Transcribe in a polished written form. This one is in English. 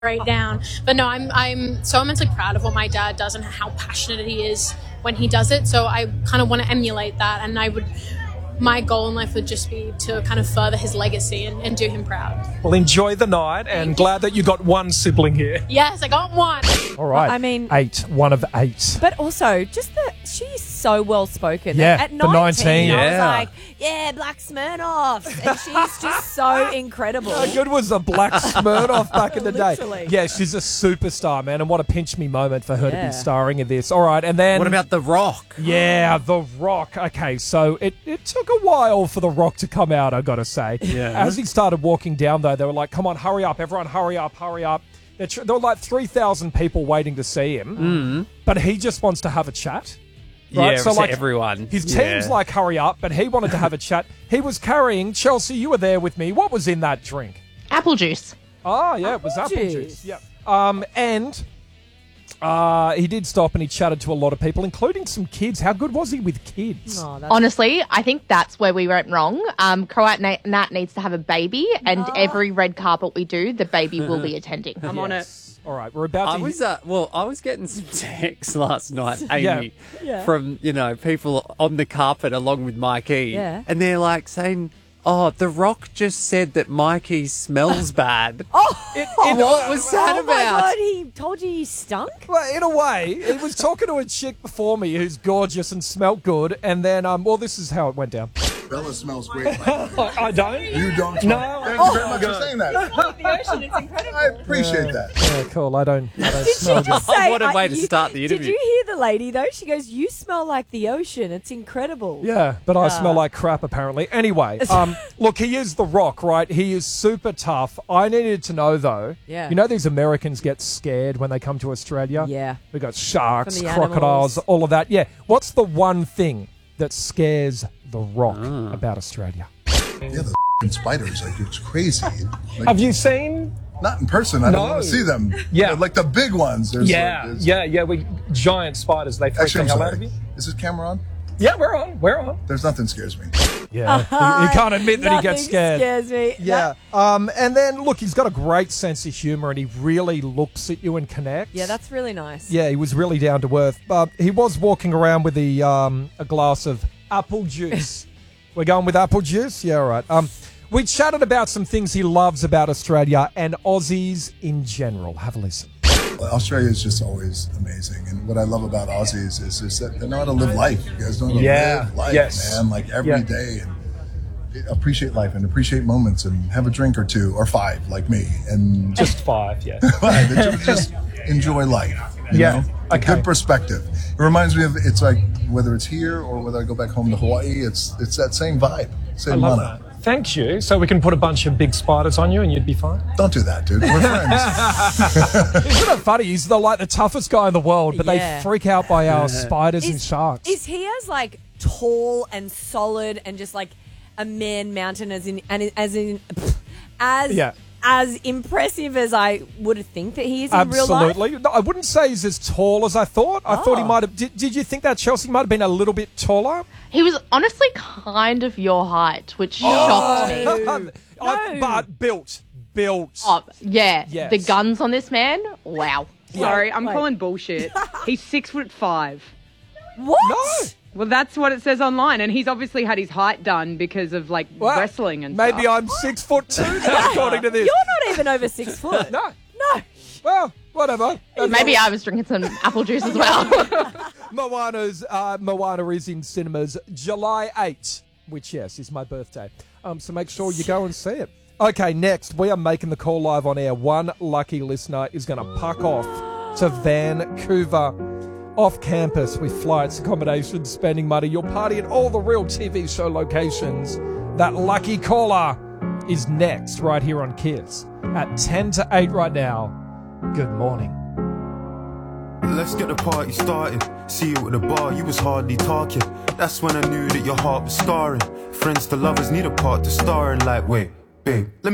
right down. But no, I'm so immensely proud of what my dad does and how passionate he is when he does it. So I kind of want to emulate that, and my goal in life would just be to kind of further his legacy and do him proud. Well, enjoy the night, and glad that you got one sibling here. Yes, I got one. All right. I mean, 8, one of 8. But also, just that she's so well spoken. Yeah, at for 19, I was yeah. like, yeah, Black Smirnoffs. And she's just so incredible. How good was the Black Smirnoff back in the day? Literally. Yeah, she's a superstar, man, and what a pinch me moment for her to be starring in this. All right, and then... What about The Rock? Yeah, The Rock. Okay, so it took a while for The Rock to come out, I gotta say. Yeah. As he started walking down, though, they were like, come on, hurry up, everyone, hurry up, hurry up. There were like 3,000 people waiting to see him, but he just wants to have a chat. Right? Yeah, so like everyone. His team's like, hurry up, but he wanted to have a chat. He was carrying, Chelsea, you were there with me. What was in that drink? Apple juice. Oh, yeah, it was apple juice. Yeah. And he did stop and he chatted to a lot of people, including some kids. How good was he with kids? Oh, that's Honestly, I think that's where we went wrong. Croat Nat needs to have a baby, and every red carpet we do, the baby will be attending. I'm on it. All right, we're about to... I was getting some texts last night, Amy, Yeah. from, people on the carpet along with Mikey. Yeah. And they're like saying, oh, The Rock just said that Mikey smells bad. What was that Oh about? my God, he told you you stunk? Well, in a way, he was talking to a chick before me who's gorgeous and smelt good, and then, this is how it went down. Bella smells great. I don't? You don't? No. Thank you very much for saying that. The ocean, it's incredible. I appreciate that. Yeah, cool. I don't Did smell she good. just say... What a way to start the interview. Did you hear the lady, though? She goes, you smell like the ocean. It's incredible. Yeah, but I smell like crap, apparently. Anyway, look, he is The Rock, right? He is super tough. I needed to know, though. Yeah. You know these Americans get scared when they come to Australia? Yeah. We got sharks, From the crocodiles, animals. all of that. Yeah. What's the one thing that scares The Rock about Australia? Yeah, the spiders, like, it's crazy. Like, Have you seen... not in person. I don't want to see them. Yeah. Like the big ones. There's We giant spiders. They freak Actually, the I'm hell out of sorry. you. Is this camera on? Yeah, we're on. There's nothing scares me. Yeah, he can't admit that he gets Nothing scared. scares me. Yeah. And then, look, he's got a great sense of humour and he really looks at you and connects. Yeah, that's really nice. Yeah, he was really down to earth. He was walking around with a glass of apple juice. We're going with apple juice? Yeah, all right. We chatted about some things he loves about Australia and Aussies in general. Have a listen. Australia is just always amazing. And what I love about Aussies is that they know how to live life. You guys know how to live life, man. Like every day. And appreciate life and appreciate moments and have a drink or two or 5 like me. And Just 5, yeah. just enjoy life. You know? Okay. Good perspective. It reminds me of, it's like, whether it's here or whether I go back home to Hawaii, it's that same vibe. Same I love mana. that. Thank you. So we can put a bunch of big spiders on you and you'd be fine? Don't do that, dude. We're friends. Isn't it funny? He's the toughest guy in the world, but they freak out by our spiders and sharks. Is he as tall and solid and just like a man mountain as impressive as I would think that he is in real life? Absolutely. No, I wouldn't say he's as tall as I thought. I thought he might have... Did you think that Chelsea might have been a little bit taller? He was honestly kind of your height, which shocked me. But built. Oh, yeah. Yes. The guns on this man, wow. Sorry, I'm calling bullshit. He's 6'5". What? No. Well, that's what it says online, and he's obviously had his height done because of Well, wrestling and maybe stuff. I'm 6'2" now, according to this. You're not even over 6 foot. No. No. Well, whatever. Maybe I was drinking some apple juice as well. Moana is in cinemas July 8th, which, yes, is my birthday. So make sure you go and see it. Okay, next, we are making the call live on air. One lucky listener is going to puck off to Vancouver. Off campus with flights, accommodations, spending money. You'll party at all the real TV show locations. That lucky caller is next right here on Kiss at 10 to 8 right now. Good morning. Let's get the party started. See you at the bar, you was hardly talking. That's when I knew that your heart was scarring. Friends to lovers need a part to star in. Like, wait, babe, let me